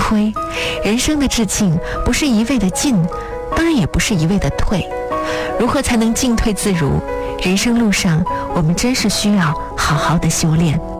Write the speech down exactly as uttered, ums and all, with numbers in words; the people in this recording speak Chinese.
推。人生的致敬不是一味的进，当然也不是一味的退。如何才能进退自如？人生路上，我们真是需要好好的修炼。